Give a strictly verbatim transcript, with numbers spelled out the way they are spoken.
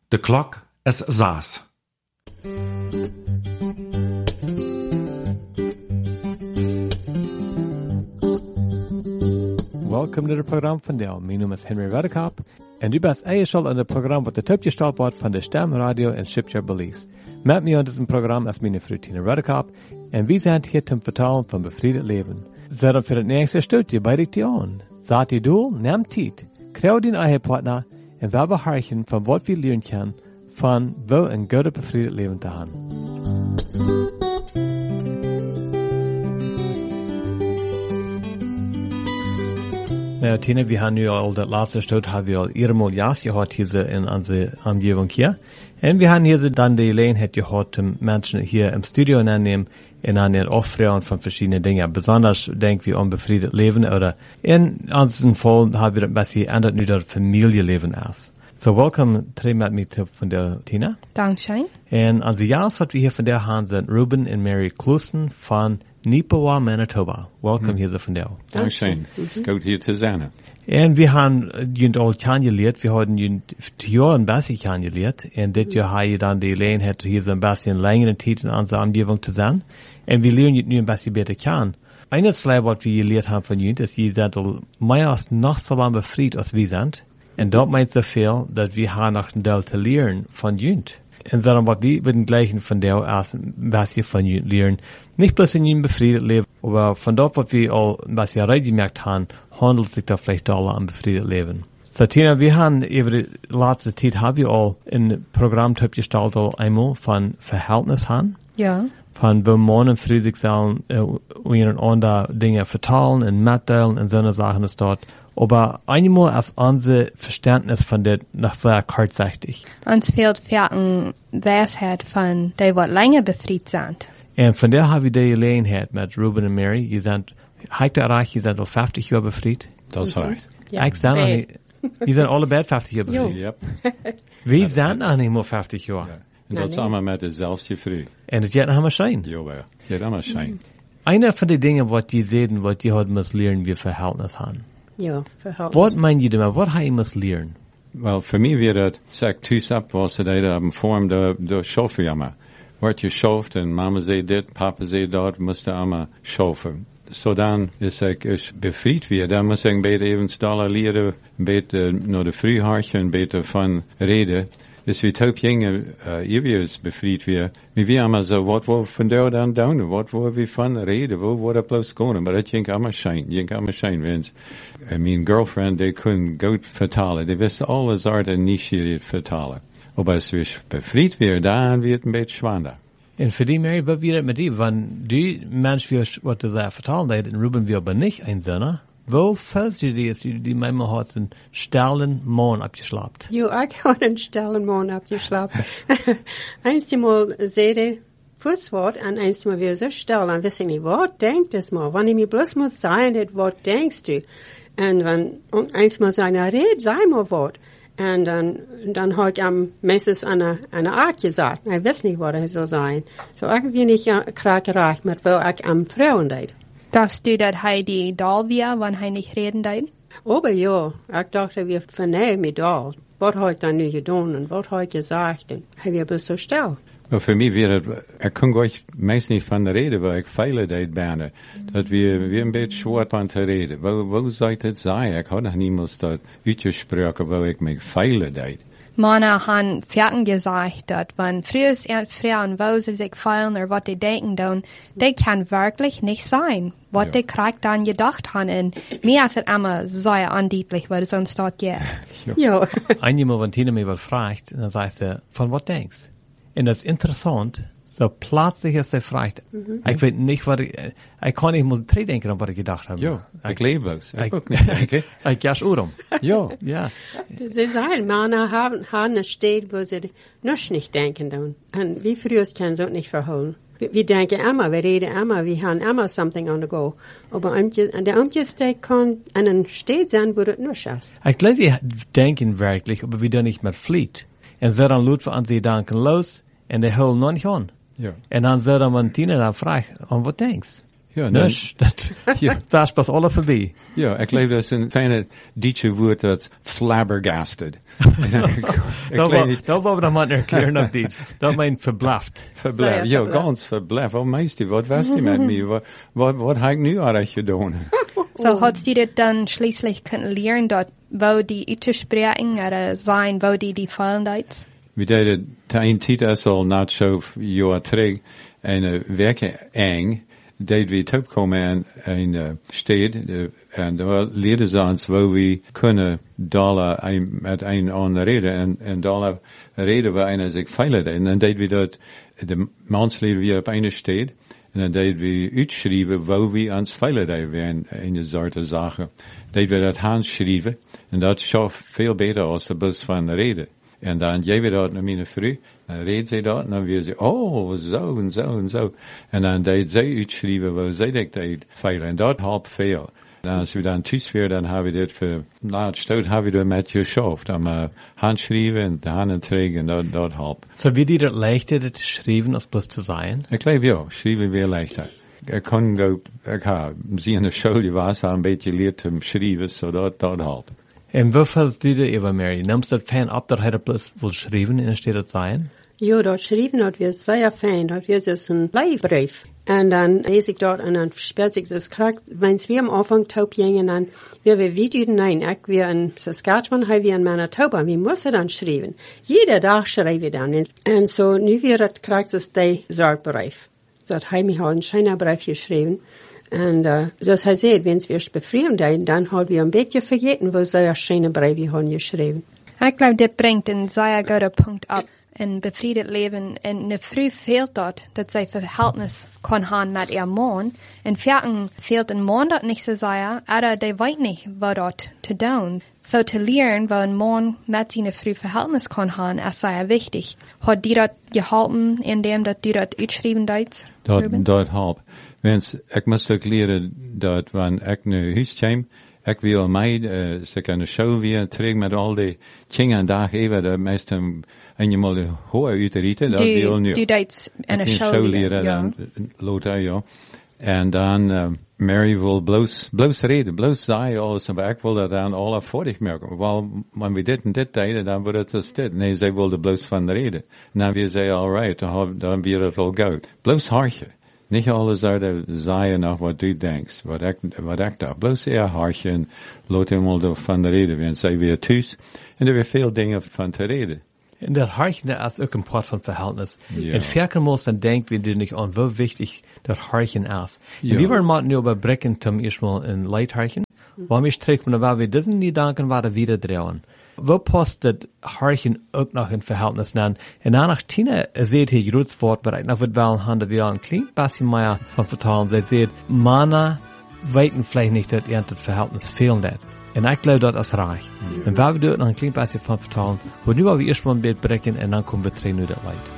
De klok is zes. Welcome to the program van Deel. Mijn naam is Henry Redekop en u bent ingeschaltet aan het programma wat de topgesteld wordt van de Stem Radio in Shipyard Belize. Met mij aan diesem Programm ist meine Frau Tina Redekop en wir sind hier zum Vertellen von befriedet Leben. Zet für das nächste Studie bei dich an. Seid ihr Doel, nehmt Zeit, krieg den Ehepartner en wir beharren von was wir lernen können von wo ein gutes befriedet Leben zu haben. Nou, Tina, wir haben ja al dat laatste stuk, haben wir al eenmaal jas gehad hier in onze omgeving hier. En wir haben hier dann die Gelegenheit gehad, um Menschen hier im Studio annehmen und an den Aufrühren von verschiedenen Dingen. Besonders denken wir an befriedet Leben oder in unserem Fall haben wir ein bisschen ändert nur das Familienleben aus. So, welcome tre met me von der Tina. Dankeschön. En onze jas, wat wir hier von der haben, sind Ruben und Mary Klusen von Nipawa, Manitoba. Welcome hier von der. Dankeschön. Es geht hier zu sein. En wir haben jünd al kennengelernt, wir haben jünd Jahr ein bisschen kennengelernt. En dit jaar habe ich dann die Gelegenheit, hier so ein bisschen längere Zeit in unserer Umgebung zu sein. En wir lernen jünd nu ein bisschen besser kennen. Eines vielleicht, was wir gelernt haben von jünd, ist, ihr seid mehr als noch so lange befriedet, als wir sind. En dat meint so viel, dass wir haben noch ein Teil zu lernen von jünd. En sondern was wir würden gleichen von der aus, was wir von jünd lernen. Nicht bloß in jedem befriedet Leben, aber von dort, was wir all, was wir recht gemerkt haben, handelt sich da vielleicht alle am befriedet Leben. So, Tina, wir haben über die letzte Zeit, haben wir all ein Programm gestaltet, einmal von Verhältnis haben. Ja. Von wo Mann und Frau sich sollen, äh, und andere Dinge verteilen und mitteilen und so eine Sachen ist dort. Aber einmal als unser Verständnis von der noch sehr kurzsichtig. Uns fehlt vierten Weisheit von die, was länger befriedet sind. Und von der habe ich die Gelegenheit mit Ruben und Mary. Ihr seid, heigt ihr reich, ihr seid al fünfzig Jahre befriedet? Das ist recht. Ja. Ich sage noch nicht, ihr seid alle bald fünfzig Jahre befriedet. Ja. Wir sind noch nicht mehr fünfzig Jahre. Ja. Und dat is allemaal met dezelfde vrij. En het gaat nog schijn. Jawel, het gaat allemaal schijn. Einer von den Dingen, was die sehen, was die heute muss lernen, wir Verhältnis haben. Ja, Verhältnis. Was meinen die damit? Was haben die muss lernen? Wel, voor mij weer dat, zeg, thuis op was het een vorm de, de schoffen jammer. Wordt je schoft en mama zei dit, papa zei dat, moest je allemaal schoffen. So dan is ik is bevrijd weer. Dan moet ik beter even stallen leren, beter naar de vrijhaartje en beter van reden. Dus we top jongen, uh, eeuwig bevrijd weer. Maar we allemaal zo, wat we van daar dan doen, wat we we van reden, wat we bloos komen. Maar dat denk allemaal schijn, denk allemaal schijn. Wens, uh, mijn girlfriend, die kon goed vertalen. Die wist alles uit en niet het vertalen. Maar als we bevrijd weer, dan wordt het een beetje zwaarder. En voor die Mary, wat weer het met die? Want die mensen, wat ze daar vertalen, dat in Ruben wir aber nicht ein Sinner. Wo fällst du die, die, die manchmal hat einen stillen Mann abgeschlappt? Ja, ich habe einen stillen Mann abgeschlappt. Einmal sehe Fußwort und einmal wieder so still. Dann weiß ich nicht, was denkt das mal? Wenn ich mir bloß muss sagen, was denkst du? Und wenn einmal seine Rede, sei mal was. Und dann, dann habe ich am meistens eine, eine Art gesagt. Ich weiß nicht, was er soll sein. So, ich bin nicht krakereich mit, weil ich am Frauen deed. Dass du dat hij die Dahl wir, wann hij nicht reden deed? Aber ja, ich dachte, wir vernehmen mit Dahl. Was hat er nu gedaan und was hat er gesagt? Und hij weer bloß so still. Maar voor mij weer het, ik kon gleich meest niet van de reden, waar ik veilig deed bijna. Dat we weer een beetje schwer van te reden. Wo, wo zou het zijn? Ik had nog niemals dat uitgesproken, waar ik me veilig deed. Mannen haben Pferden gesagt, dass wenn früher Frauen, wo sie sich feiern oder was die denken, dann, das kann wirklich nicht sein. Was Ja. die Krieg dann gedacht haben. Und mir ist es immer sehr andieblich, weil sonst dort geht. Ja. Einmal, wenn Tina mich was fragt, dann sagt sie, von was denkst? Und das ist interessant, so plötzlich ist sie fragt. Mhm. Ich weiß nicht, was ich, ich kann nicht mal drei denken, an was ich gedacht habe. Ja, ik leef bloos. Ik Ich, ook niet denken. ich gehe schon um. Ja. Ja. Sie sagen, Männer haben, haben eine Stadt, wo sie noch nicht denken tun. Und wie früher können sie auch nicht verholen. Wir, wir denken immer, wir reden immer, wir haben immer something on the go. Aber an der Amtgesteig kann an einer Stadt sein, wo das nicht ist. Ich glaube, wir denken wirklich, aber wir tun nicht mehr fleet. Und so dann Leute an sie denken los, und die holen noch nicht an. Ja. Und dann so dann, wenn Tina dann fragt, an was denkst? Ja, Dus, dat, Ja. daar is pas alle voorbij. ja, ik leef dus een fijne Duitse woord dat flabbergasted. En ik- ik Dat leef wou niet dat wou we nog maar een keer nog niet. Dat meint verblaft. verblijf. Zei je Ja, verblijf? ganz verblijf. Oh meisje, wat was die met me? Wat, wat, wat heb ik nu eigenlijk gedaan? So hast du das dann schließlich können lernen, dort, wo die uitspreken oder sein, wo die die fallen deit? We deden een tijd als al not zo jaar terug en uh, werken eng. Deed we opkomen aan een uh, stad en daar leerden ze ons waar we kunnen dollar een, met een ander reden en, en dollar reden we een als ik feilen. En dan deden we dat, de maand leerden we op een stad en dan deden we uitschrijven waar we ons feilen deden, een soort zaken. Deden we dat handschrijven en dat schaf veel beter als de bus van de reden. En dan geven we dat naar mijn vrouw. Dan reed zij dat en dan weer ze, oh, zo en zo en zo. En dan deed zij uitschrijven waar zij dat deed feilen. En dat helpt veel. En als we dan thuis weer, dan hebben we dit voor, nou, stoot hebben we dat met je schof. Dan uh, handschrijven en de handen trekken, dat, dat helpt. So wie die dat leichter te schrijven als bloß te zijn? Ik leef ja, schrijven weer leichter. Ik kan go, ik heb, zie in de school, je was al een beetje leerd te schrijven, zo dat, dat helpt. En hoeveel doe je Eva Mary? Nimmst dat fijn op dat hij dat bloß wil schrijven en steht dat zijn? Ja, dort schreiben hat wir sehr fein, dort wir so ein Bleibrief. Und dann lese ich dort und dann sperrt sich das Krack, wenn wir am Anfang taub gingen, dann wir wir wieder nein, ich wir in Saskatchewan, haben wir in Manitoba, wir müssen dann schreiben. Jeder Tag schreiben wir dann. Und so, nu wir das Krack, das der Sorgbrief. Das haben wir halt einen schönen Brief geschrieben. Und, uh, zoals hij zei, wenn wir es befrieren, dann haben wir ein bisschen vergeten, wo so ein schöner Brief haben geschrieben. Ich glaube, das bringt einen sehr guten Punkt ab. Ein befriedet Leben. Und eine Frau fehlt dort, dass sie Verhältnis kann haben mit ihrem Mann. Und vierten fehlt ein Mann dort nicht so sehr, aber der weiß nicht, was dort zu tun. So zu lernen, wo ein Mann mit seiner Frau Verhältnis kann haben, ist sehr wichtig. Hat die dort geholfen, indem dass du dort uitschrijven deed? Dat, dat helpt. Wens, ik moest ook leren dat wanneer ik naar huis kwam, ik wil mij, uh, ze kunnen show weer terug met al die dingen en daar even, de meeste eenmaal de hoge uiterieten, dat wil nu. Du deed in een show, show leren, ja. dan loten, ja. En dan, uh, Mary wil bloos, bloos reden, bloos zeggen alles, maar ik wil dat dan alle voordig merken. Wel, wanneer we dit en dit deden, dan wordt het dus dit. Nee, zij wilde bloos van de reden. En dan weer zei, all right, dan, dan weer het wel goed. Bloos hartje. Niet alles zouden zeggen nog wat u denkt, wat ik, wat ik dacht. Bloos eer hartje en laat hem wel van de reden. Want zij weer thuis en er weer veel dingen van te reden. En dat hartje is ook een part van verhältnis. Ja. En verkenmals dan denkt we er niet aan hoe wichtig dat hartje is. Ja. En wie waren maar nu überbrechen zum eerstmal een leidhartje. Waarom is terug, maar waar we diesen gedanken waren wieder drehen. Wo passt das hartje ook nog in verhältnis aan? En dan nog Tina zegt hier groot woord, maar ik nog wat wel aan dat we al een klein beetje meer van vertalen. Zij zegt, Männer weten vielleicht nicht, dass ihr das Verhältnis fehlen hat. En ik geloof dat is reich. En waar we doen nog een klein beetje van vertalen, hoe nu al we eerst mal een beetje brechen en dan komen we terug naar dat leid.